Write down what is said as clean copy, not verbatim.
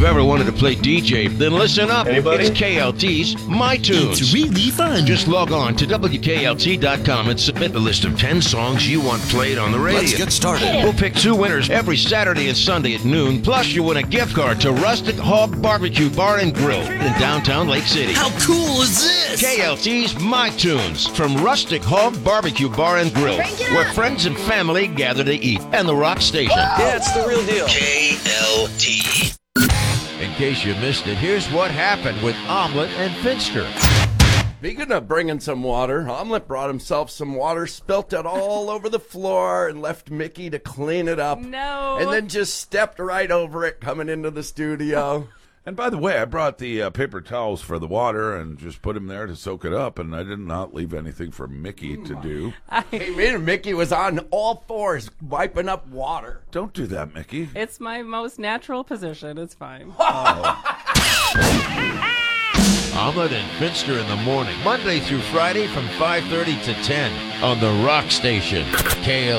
ever wanted to play DJ, then listen up. Anybody? It's KLT's My Tunes. It's really fun. Just log on to WKLT.com and submit a list of 10 songs you want played on the radio. Let's get started. We'll pick 2 winners every Saturday and Sunday at noon. Plus, you win a gift card to Rustic Hog Barbecue Bar and Grill in downtown Lake City. How cool is this? KLT's My Tunes from Rustic Hog Barbecue Bar and Grill, where friends and family gather to eat, and the Rock Station. Yeah, it's the real deal. KLT. In case you missed it, here's what happened with Omelet and Finster. Speaking of bringing some water, Omelet brought himself some water, spilt it all over the floor, and left Mickey to clean it up. No. And then just stepped right over it coming into the studio. And by the way, I brought the paper towels for the water and just put them there to soak it up, and I did not leave anything for Mickey to do. Came in and Mickey was on all fours wiping up water. Don't do that, Mickey. It's my most natural position. It's fine. Omelet and Finster in the morning, Monday through Friday from 5:30 to 10 on the Rock Station. KLT.